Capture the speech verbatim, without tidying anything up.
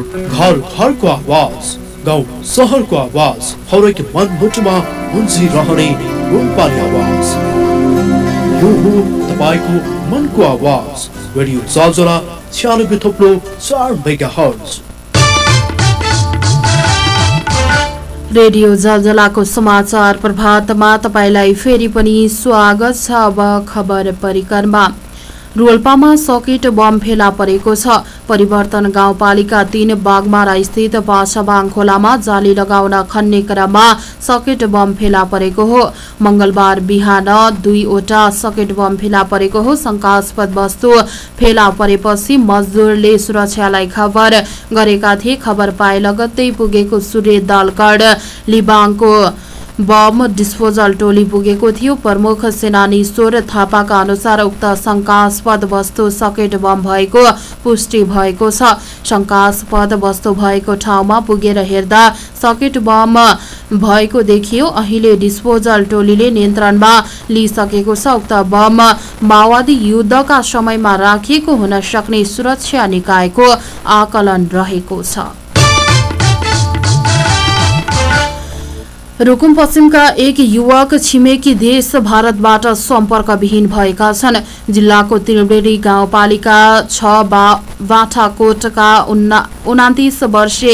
घर घरको आवाज, गाउँ सहरको आवाज, हरेक मनमुटुमा गुन्जिरहने रूपवानी आवाज। यो हो तपाईको मनको आवाज, रेडियो जलजला छयानब्बे थप्लो चार मेगाहर्ज। रेडियो जलजलाको समाचार प्रभातमा तपाईलाई फेरि पनि स्वागत छ। अब खबर परिक्रमा। रोल्पामा सकेट बम फेला परेको छ। परिवर्तन गाउँपालिका तीन बागमारा स्थित पाछाबाङ खोलामा जाली लगाउन खन्ने क्रममा सकेट बम फेला परेको हो। मंगलबार बिहान दुईवटा सकेट बम फेला परेको हो। शंकास्पद वस्तु फेला परेपछि मजदुरले सुरक्षालाई खबर गरेका थिए। खबर पाए लगत्तै पुगेको सूर्य दलगढ लिबाङको बम डिस्पोजल टोली पुगेको थियो। प्रमुख सेनानीश्वर थापाका अनुसार उक्त शंकास्पद वस्तु सकेट बम भएको पुष्टि भएको छ। शंकास्पद वस्तु भएको ठाउँमा पुगेर हेर्दा सकेट बम भएको देखियो। अहिले डिस्पोजल टोलीले नियन्त्रणमा लिइसकेको छ। उक्त बम माओवादी युद्धका समयमा राखिएको हुन सक्ने सुरक्षा निकायको आकलन रहेको छ। रुकुम पश्चिमका एक युवक छिमेकी देश भारतबाट सम्पर्कविहीन भएका छन्। जिल्लाको त्रिवेणी गाउँपालिका छ बाठाकोटका उनातीस वर्षीय